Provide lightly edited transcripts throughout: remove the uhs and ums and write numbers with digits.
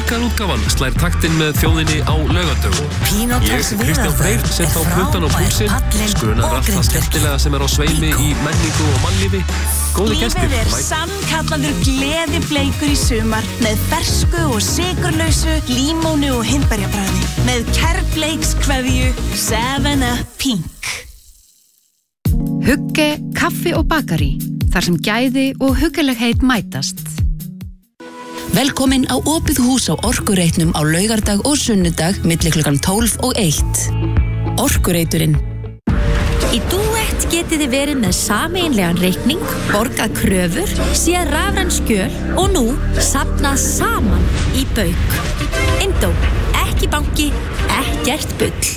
Borgarútgáfan slær taktinn með þjóðinni á laugardögum. Ég, Kristján Freyr, set á puttan og púlsinn, skrunar allt það skemmtilega sem á sveimi í menningu og mannlífi. Góði gestir. Lífið sannkallaður gleðibleikur í sumar með fersku og sykurlausu, límónu og hindberjabragði. Með kærleikskveðju 7up Pink. Hugge, kaffi og bakari, þar sem gæði og huggulegheit mætast. Velkomin á opið hús á Orkureitnum á laugardag og sunnudag milli klukkan 12 og 1. Orkureiturinn. Í Duett getið þið verið með sameiginlegan reikning, borgað kröfur, séð rafræn skjöl og nú safnað saman í bauk. Indó, ekki banki, ekkert bull.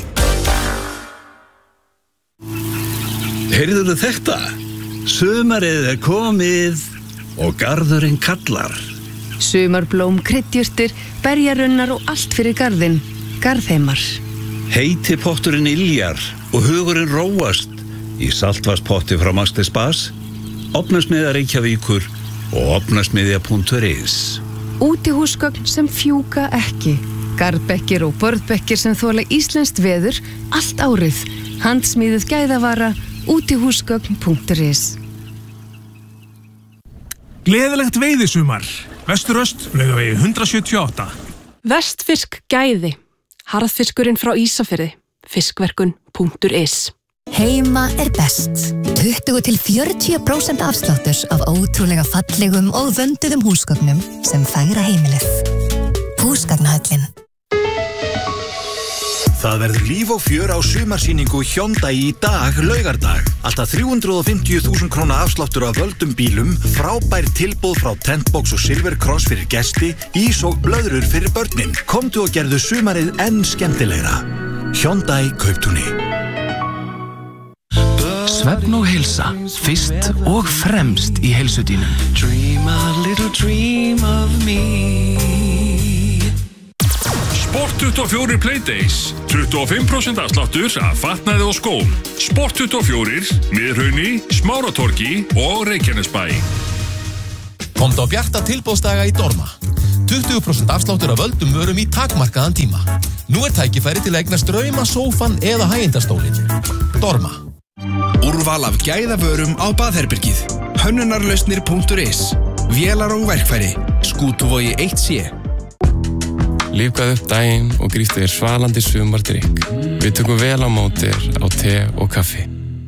Heyrðuðu þetta? Sumarið komið og garðurinn kallar. Sumarblóm, kryddjurtir, berjarunnar og allt fyrir garðinn. Garðheimar. Heiti potturinn yljar og hugurinn róast í saltvarspotti frá Maxter Spas, Ofnasmiðja Reykjavíkur og ofnasmiðja.is. Útihúsgögn sem fjúka ekki. Garðbekkir og borðbekkir sem þola íslenskt veður allt árið. Handsmíðuð gæðavara, útihúsgögn.is. Gleðilegt veiðisumar. Vesturöst, Laugavegi 178. Vestfisk gæði. Harðfiskurinn frá Ísafirði. Fiskverkun.is. Heima er best. 20-40% afsláttur af ótrúlega fallegum og vönduðum húsgögnum sem færa heimilið. Húsgagnahöllin. Það verður líf og fjör á sumarsýningu Hyundai í dag, laugardag. Alltaf 350.000 króna afsláttur af völdum bílum, frábær tilboð frá Tentbox og Silver Cross fyrir gesti, ís og blöðrur fyrir börnin. Komdu og gerðu sumarið enn skemmtilegra. Hyundai Kauptúni. Svefn og heilsa, fyrst og fremst í heilsudínum. Dream a little dream of me. Sport24 Playdays, 25% afsláttur af fatnaði og skóm. Sport24, Miðhrauni, Smáratorgi og Reykjanesbæ. Komdu á bjarta tilboðsdaga í Dorma. 20% afsláttur af völdum vörum í takmarkaðan tíma. Nú tækifæri til að eignast drauma, sófan eða hægindastólinn. Dorma. Úrval af gæðavörum á baðherbergið. Hönnunarlausnir.is. Vélar og verkfæri. Skútuvogi 1C. Lífgað upp daginn og gríptu þér svalandi sumardrykk. Við tökum vel á móti á te og kaffi.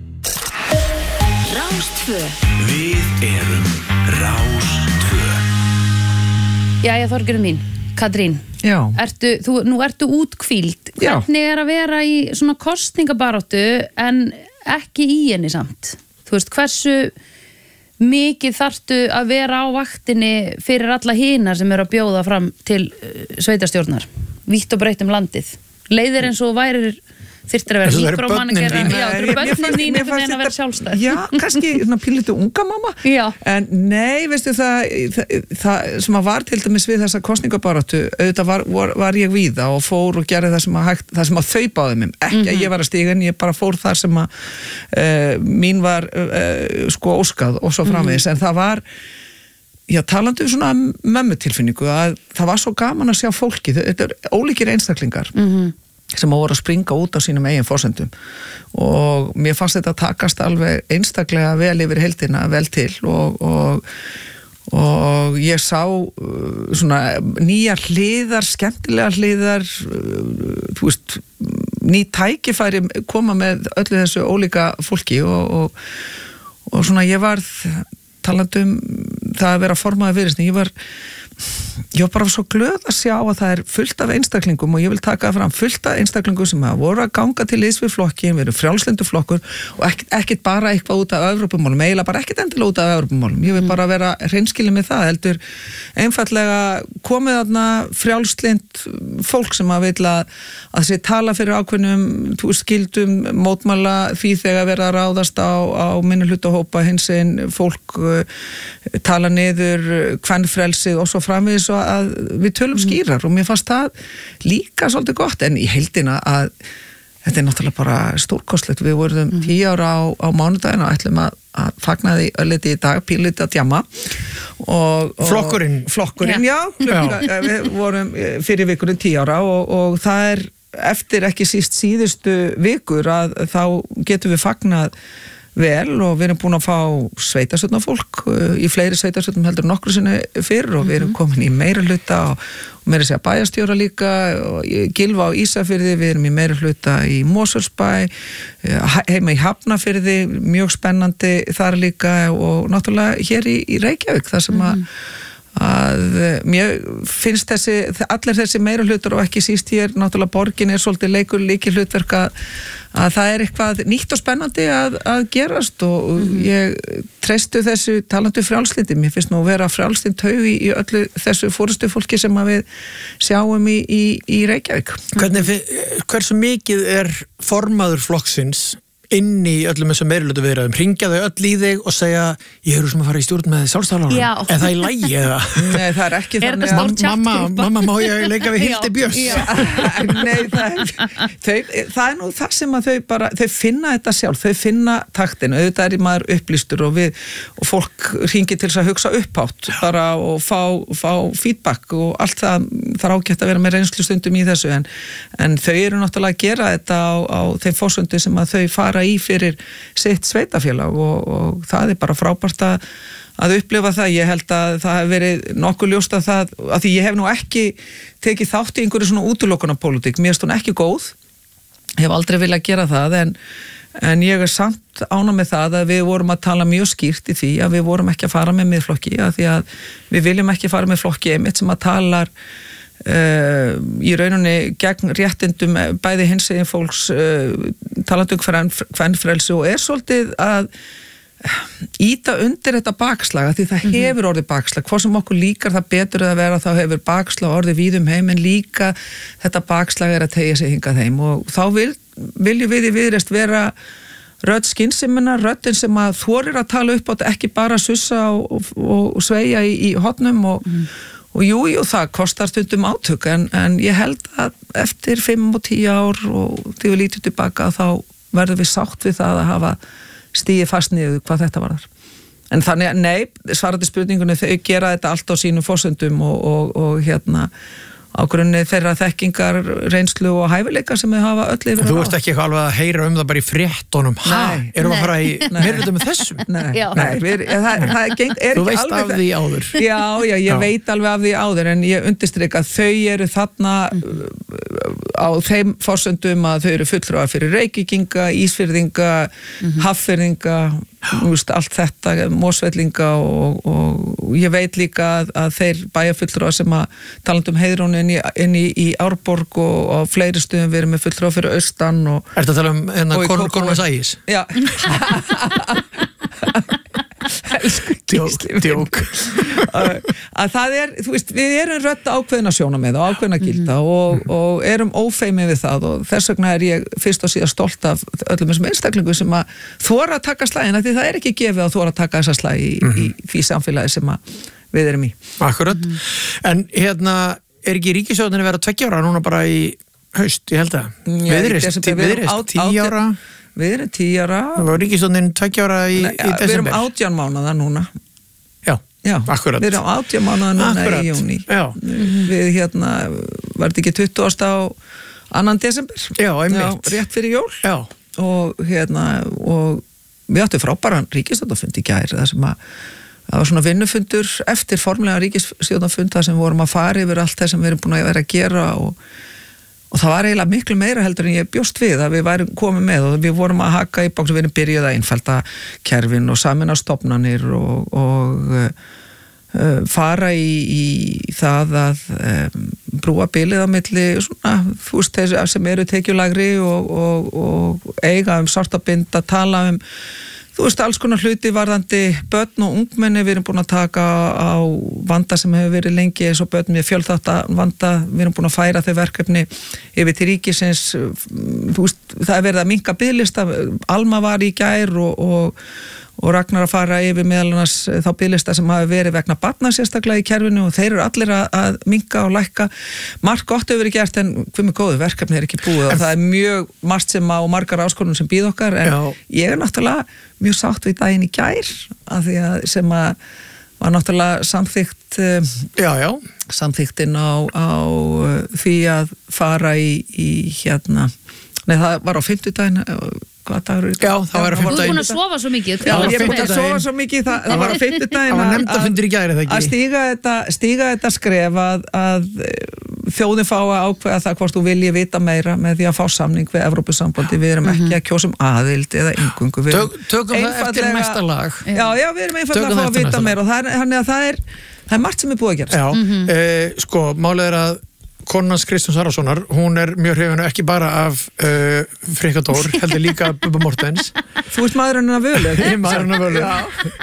Rás2. Við erum Rás2. Jæja, Þorgerður mín, Katrín. Já. Nú ertu útkvíld. Hvernig er að vera í svona kosningabaráttu en ekki í henni samt? Þú veist, hversu mikið þarftu að vera á vaktinni fyrir alla hinar sem eru að bjóða fram til sveitarstjórnar, vítt og breytt landið. Leiðir eins og værir þyrftir að vera mikromanningar. Já, það eru börnin þín einhvern veginn að vera sjálfstæð. Já, kannski svona pínlítið unga mamma. Já. En nei, veistu það sem að var til dæmis við þessa kosningabaráttu, auðvitað var ég víða og fór og gerði það sem að þau báðu mig. Ekki að ég var að stíga en ég bara fór þar sem að mín var sko óskað og svo framvegis. En það var, já, talandi um svona mömmutilfinningu, að það var svo gaman að sjá fólki. Þetta er ólíkir einstaklingar. Sem voru að springa út á sínum eigin forsendum og mér fannst þetta að takast alveg einstaklega vel yfir heildina, vel til og ég sá svona nýjar hliðar, skemmtilega hliðar, þú veist, ný tækifæri koma með öllu þessu ólíka fólki og svona ég var talandi um það að vera formaður viðreisning, ég var bara svo glöð að sjá að það er fullt af einstaklingum og ég vil taka fram fullt af einstaklingum sem hafa voru að ganga til liðs við flokkin, við erum frjálslyndur flokkur og ekkert bara eitthvað út af Evrópumálum, eiginlega bara ekkert endilega út af Evrópumálum, ég vil bara vera hreinskilin með það, heldur einfallega komið þarna frjálslynd fólk sem að vil að þessi tala fyrir ákveðnum, þú skildum mótmæla því þegar vera að ráðast á minnihlutahópa hinsegin fólk tala niður kvenfrelsið og svo framvegis og að við tölum skýrar og mér fannst það líka svolítið gott en í heildina að þetta náttúrulega bara stórkostlegt. Við vorum 10 ára á mánudaginn og ætlum að fagna því örlítið í dag, pínlítið að djamma og Flokkurinn, já. Við vorum fyrir vikurinn 10 ára og það eftir ekki síst síðustu vikur að þá getum við fagnað vel og við erum búin að fá sveitarstjórnarfólk í fleiri sveitarstjórnum heldur nokkru sinni fyrr og við erum komin í meira hluta og meira segja bæjarstjóra líka og Gylfa á Ísafirði, við erum í meira hluta í Mosfellsbæ, heima í Hafnarfirði, mjög spennandi þar líka og náttúrulega hér í Reykjavík þar sem að mér finnst allir þessi meira hlutur og ekki síst hér, náttúrulega borgin svolítið leikur líki hlutverk að það eitthvað nýtt og spennandi að gerast og ég treystu þessu talandi frjálslyndi, mér finnst nú að vera frjálslynd taug í öllu þessu fórustu fólki sem að við sjáum í Reykjavík. Hversu mikið formaður flokksins inn í öllum þessum meirihluta viðræðum, hringja þau öll í þig og segja ég sem að fara í stjórn með sjálfstæðarflokkurinn, það í lagi eða? Nei, það ekki þannig mamma, má ég leika við Hildi Björns? Nei, það nú það sem að þau finna þetta sjálf, þau finna taktinu, auðvitað maður upplýstur og fólk hringi til þess að hugsa upphátt bara og fá feedback og allt það ágætt að vera með reynslustundum í þessu en þau eru náttúrulega að gera þetta á þeim forsöndu sem að þau fara í fyrir sitt sveitafélag og það bara frábært að upplifa það. Ég held að það hef verið nokkuð ljóst að það, að því ég hef nú ekki tekið þátt í einhverju svona útilokunarpólitík, mér finnst hún ekki góð, ég hef aldrei viljað gera það en ég samt ánað með það að við vorum að tala mjög skýrt í því að við vorum ekki að fara með miðflokki, að því að við viljum ekki fara með flokki einmitt sem að talar í rauninni gegn réttindum bæði hinsegin fólks talandi kvenfrelsi og svolítið að íta undir þetta bakslag því það hefur orðið bakslag, hvað sem okkur líkar það betur að vera, þá hefur bakslag orðið víðum heim en líka þetta bakslag að tegja sig hingað heim og þá viljum við í Viðreisn vera rödd skynsemina, röddin sem að þorir að tala upp á þetta, ekki bara sussa og sveigja í hotnum og jú, það kostar stundum átök en ég held að eftir 5 og 10 ár og þegar við lítum tilbaka þá verðum við sátt við það að hafa stigið fast niður hvað þetta varðar. En þannig að nei, svarandi spurningunni, þau gera þetta allt á sínum forsöndum og á grunni þeirra þekkingar, reynslu og hæfileika sem þau hafa öll yfir. Þú ert ekki eitthvað alveg að heyra það bara í fréttunum. Erum við að fara í meirihluta með þessum? Nei, þú veist af því áður. Já, ég veit alveg af því áður en ég undirstrika að þau eru þarna á þeim forsöndum að þau eru fulltrúar fyrir Reykvíkinga, Ísfirðinga, Haffirðinga, allt þetta, Mosfellinga og ég veit líka að þeir bæjarfulltrúar sem að talandi Heiðrún inn í Árborg og á fleiri stöðum við erum með fulltrúar fyrir austan og Ertu að tala um Kormáks Ægis? Já Djók að það þú veist, við erum rödd ákveðna sjónarmið og ákveðna gilda og erum ófeimið við það og þess vegna ég fyrst og síðan stolt af öllum þessum einstaklingu sem að þora að taka slagina því það ekki gefið að þora að taka þessa slagi í því samfélagi sem að við erum í. Akkurat. En ekki ríkisstjórnin vera 2 ára núna bara í haust, ég held að Viðreisn 10 ára Við erum 10 ára og ríkisstjórnin 2 ára í desember. Við erum 18 mánaða núna. Já, akkurat. Við erum 18 mánaða núna í júní. Við var þetta ekki 20. á 2. desember? Já, einmitt. Rétt fyrir jól. Já. Og við áttum frábæran ríkisstjórnarfund í gær, það var svona vinnufundur eftir formlega ríkisstjórnarfund þar sem við vorum að fara yfir allt það sem við erum búin að vera að gera og það var eiginlega miklu meira heldur en ég bjóst við að við værum komið með og við vorum að haka í bóks og við erum byrjuð að einfalda kerfin og sameina stofnanir og fara í það að brúa bilið á milli svona, þú veist, þeir sem eru tekjulagri og eiga sortabind að tala þú veist, alls konar hluti varðandi börn og ungmenni, við erum búin að taka á vanda sem hefur verið lengi eins og börn með fjölþátta vanda, við erum búin að færa þau verkefni yfir til ríkisins, þú veist, það verið að minnka biðlista, Alma var í gær og og Ragnar að fara yfir meðal annars þá biðlista sem hafi verið vegna barna sérstaklega í kerfinu og þeir eru allir að minnka og lækka. Margt gott hefur verið gert en hvað með góðu verkefni ekki búið og það mjög margt sem og margar áskorunum sem býð okkar en ég náttúrulega mjög sátt við daginn í gær af því að sem að var náttúrulega samþykktinn á því að fara í hérna, nei það var á 50 daginn hvað dagur? Já, það var á 50 daginn. Þú er búin að sofa svo mikið. Já, ég er búin að sofa svo mikið, það var á 50 daginn það var nefndafundur í gær, eða ekki? Að stíga þetta skref að þjóðin fá að ákveða það hvort þú vilji vita meira með því að fá samning við Evrópusambandi, við erum ekki að kjósa aðild eða ingungu. Tökum það eftir næsta lag. Já, við erum einfallega að fá að vita meira og það er margt sem er búið að gerast. Já, sko, málið er að konans Kristjáns Arasonar, hún er mjög hrifin ekki bara af Frikka Dór, heldur líka Bubba Mortens. Þú ert maðurinn af Völu. Ég er maðurinn af Völu.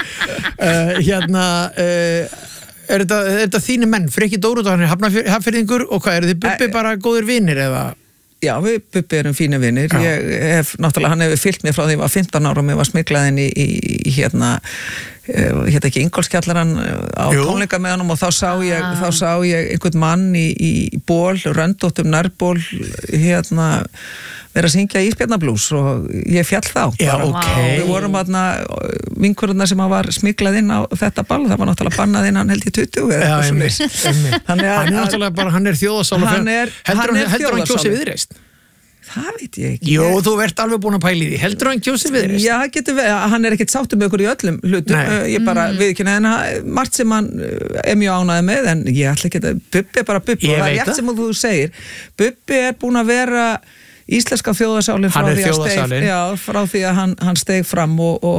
Er þetta þínu menn? Frikki Dór og hann er hafnafyrðingur og hvað, eru þið Bubbi bara góðir vinir eða? Já, við Bubbi erum fínir vinir. Ég hef, náttúrulega, hann hefur fylgt mér frá því ég var 15 ára og mér var smiklaðinn í hérna ekki Ingólfskjallarann á tónleika með honum og þá sá ég einhvern mann í ból, röndóttum nærból hérna vera að syngja Ísbjarnarblús og ég fjall þá. Já, Við vorum þarna vinkonurnar sem var smiklað inn á þetta ball, það var náttúrulega bannað inn hann held í 20 eða eitthvað svoleiðis. Hann er náttúrulega bara, hann er þjóðarsál heldur hann kjósi Viðreisn? Það veit ég ekki. Jó, þú ert alveg búin að pæla í því. Heldur hann kjósi Viðreisn? Já, getur við, hann er ekkert sáttur með okkur í öllum hlutum. Ég bara viðurkenni en margt sem hann er mjög ánægður með en ég ætla ekki að Bubbi er bara Bubbi og það er rétt sem þú segir. Bubbi er búin að vera íslenska þjóðarsálin frá því að hann steig fram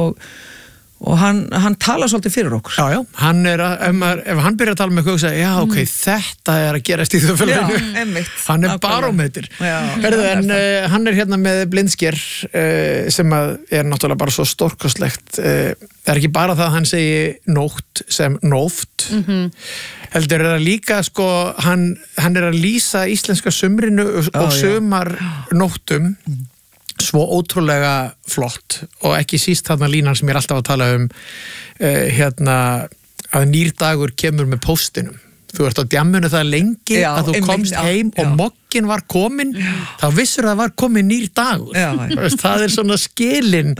og hann tala svolítið fyrir okkur. Já, hann er ef hann byrjar að tala með eitthvað og segja, já, ok, þetta er að gerast í þjóðfélaginu. Já, einmitt. Hann er barómetur. Herðu, en hann er hérna með Blindsker sem er náttúrulega bara svo stórkostlegt. Það er ekki bara það að hann segi nótt sem nóft. Heldur er að líka, sko, hann er að lýsa íslenska sumrinu og sumarnóttum svo ótrúlega flott og ekki síst þarna línan sem ég er alltaf að tala hérna að nýr dagur kemur með póstinum. Þú ert á djammunu það lengi að þú komst heim og moggin var komin, þá vissur það var komin nýr dagur. Það er svona skilin.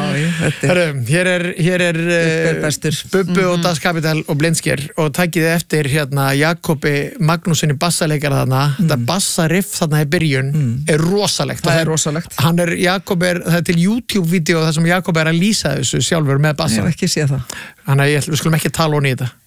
Hér er Bubbi og Das Kapital og Blindsker og takkið eftir hérna Jakobi Magnúsinni bassaleikara þarna. Þetta bassariff þarna í byrjun er rosalegt. Það er rosalegt. Það er til YouTube-vídeó þar sem Jakob er að lýsa þessu sjálfur með bassa. Ég hef ekki séð það. Þannig að við skulum ekki tala honi í þetta.